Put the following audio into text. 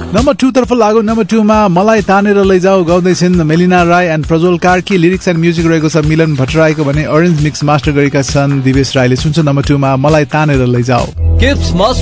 Number 2 तर्फ लागौ। Number 2 मा मलाई तानेर लैजाऊ गाउँदैछन् Melina Rai and Prajwal Karki. Lyrics and music रहेको छ मिलन भट्टराईको भने अरेन्ज मिक्स मास्टर गरेका छन् दिवेश राईले। सुन्छ नम्बर 2 मा मलाई तानेर लैजाऊ।